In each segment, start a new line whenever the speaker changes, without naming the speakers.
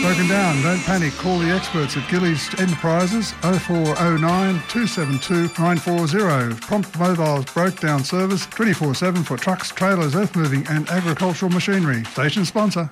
Broken down, don't panic. Call the experts at Gillies Enterprises 0409 272 940. Prompt Mobile's broke down service 24/7 for trucks, trailers, earth moving and agricultural machinery. Station sponsor.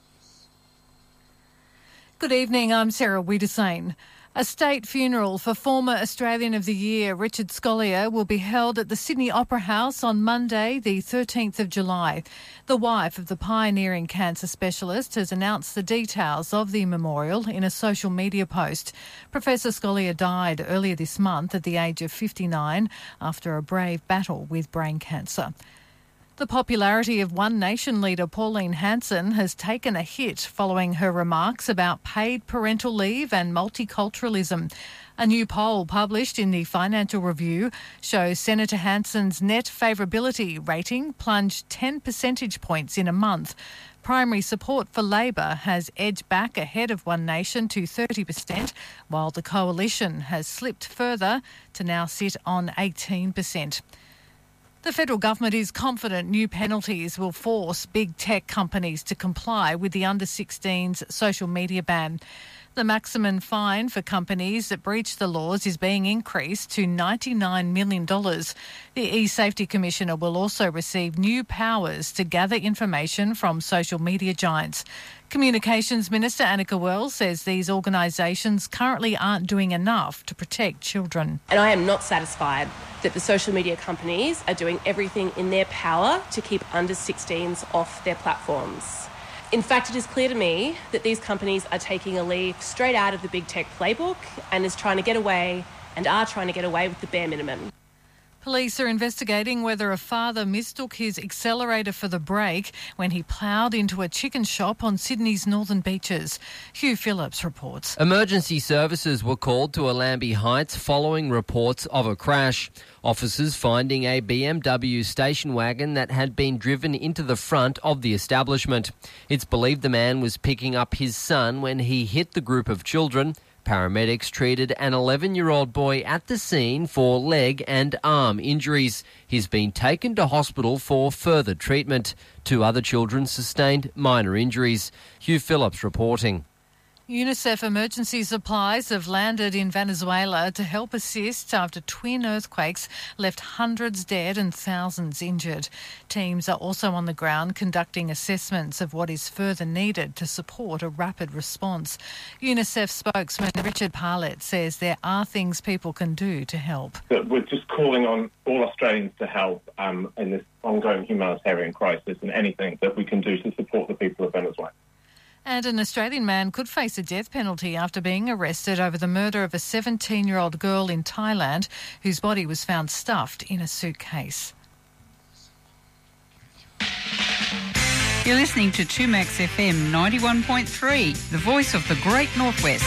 Good evening, I'm Sarah Wiedersane. A state funeral for former Australian of the Year Richard Scolyer will be held at the Sydney Opera House on Monday, the 13th of July. The wife of the pioneering cancer specialist has announced the details of the memorial in a social media post. Professor Scolyer died earlier this month at the age of 59 after a brave battle with brain cancer. The popularity of One Nation leader Pauline Hanson has taken a hit following her remarks about paid parental leave and multiculturalism. A new poll published in the Financial Review shows Senator Hanson's net favourability rating plunged 10 percentage points in a month. Primary support for Labor has edged back ahead of One Nation to 30%, while the coalition has slipped further to now sit on 18%. The federal government is confident new penalties will force big tech companies to comply with the under-16s social media ban. The maximum fine for companies that breach the laws is being increased to $99 million. The eSafety Commissioner will also receive new powers to gather information from social media giants. Communications Minister Annika Wells says these organisations currently aren't doing enough to protect children.
And I am not satisfied that the social media companies are doing everything in their power to keep under-16s off their platforms. In fact, it is clear to me that these companies are taking a leaf straight out of the big tech playbook and are trying to get away with the bare minimum.
Police are investigating whether a father mistook his accelerator for the brake when he ploughed into a chicken shop on Sydney's northern beaches. Hugh Phillips reports.
Emergency services were called to Allambie Heights following reports of a crash. Officers finding a BMW station wagon that had been driven into the front of the establishment. It's believed the man was picking up his son when he hit the group of children. Paramedics treated an 11-year-old boy at the scene for leg and arm injuries. He's been taken to hospital for further treatment. 2 other children sustained minor injuries. Hugh Phillips reporting.
UNICEF emergency supplies have landed in Venezuela to help assist after twin earthquakes left hundreds dead and thousands injured. Teams are also on the ground conducting assessments of what is further needed to support a rapid response. UNICEF spokesman Richard Parlett says there are things people can do to help.
We're just calling on all Australians to help in this ongoing humanitarian crisis and anything that we can do to support the people of Venezuela.
And an Australian man could face a death penalty after being arrested over the murder of a 17-year-old girl in Thailand whose body was found stuffed in a suitcase.
You're listening to 2Max FM 91.3, the voice of the Great Northwest.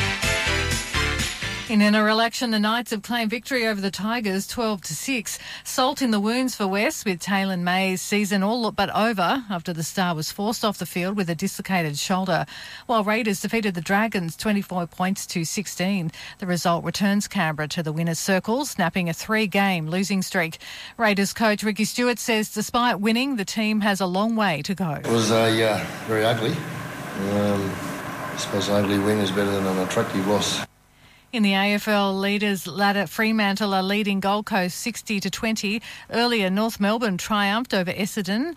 In NRL election, the Knights have claimed victory over the Tigers 12-6. Salt in the wounds for West with Taylor May's season all but over after the star was forced off the field with a dislocated shoulder, while Raiders defeated the Dragons 24 points to 16. The result returns Canberra to the winner's circle, snapping a 3-game losing streak. Raiders coach Ricky Stewart says despite winning, the team has a long way to go.
It was very ugly. I suppose an ugly win is better than an attractive loss.
In the AFL leaders ladder, Fremantle are leading Gold Coast 60-20. Earlier, North Melbourne triumphed over Essendon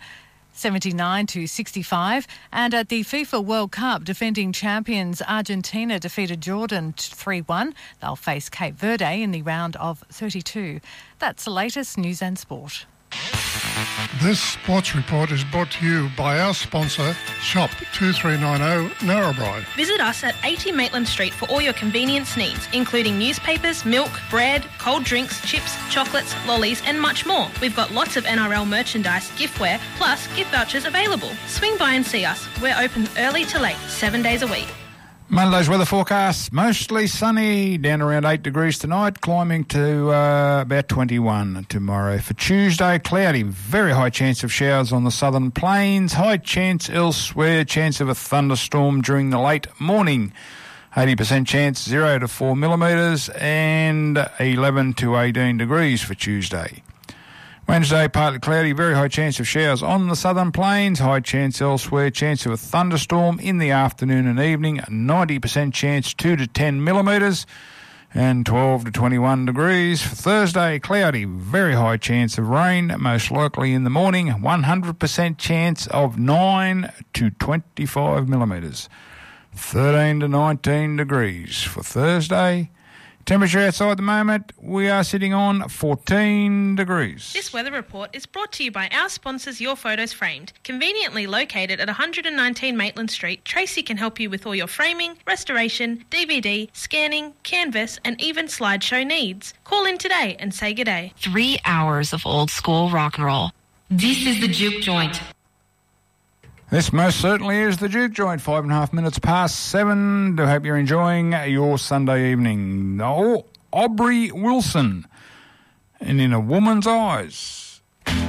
79-65. And at the FIFA World Cup, defending champions Argentina defeated Jordan 3-1. They'll face Cape Verde in the round of 32. That's the latest news and sport.
This sports report is brought to you by our sponsor, Shop 2390 Narrabri.
Visit us at 80 Maitland Street for all your convenience needs, including newspapers, milk, bread, cold drinks, chips, chocolates, lollies and much more. We've got lots of NRL merchandise, giftware, plus gift vouchers available. Swing by and see us. We're open early to late, 7 days a week.
Monday's weather forecast, mostly sunny, down around 8 degrees tonight, climbing to about 21 tomorrow. For Tuesday, cloudy, very high chance of showers on the southern plains, high chance elsewhere, chance of a thunderstorm during the late morning. 80% chance, 0 to 4 millimetres, and 11 to 18 degrees for Tuesday. Wednesday, partly cloudy, very high chance of showers on the southern plains, high chance elsewhere, chance of a thunderstorm in the afternoon and evening, 90% chance 2 to 10 millimetres, and 12 to 21 degrees. For Thursday, cloudy, very high chance of rain, most likely in the morning, 100% chance of 9 to 25 millimetres, 13 to 19 degrees. For Thursday, temperature outside at the moment, we are sitting on 14 degrees.
This weather report is brought to you by our sponsors, Your Photos Framed. Conveniently located at 119 Maitland Street, Tracy can help you with all your framing, restoration, DVD, scanning, canvas and even slideshow needs. Call in today and say g'day.
3 hours of old school rock and roll. This is the Juke Joint.
This most certainly is the Juke Joint, 5.5 minutes past 7. I hope you're enjoying your Sunday evening. Oh, Aubrey Wilson, and In a Woman's Eyes.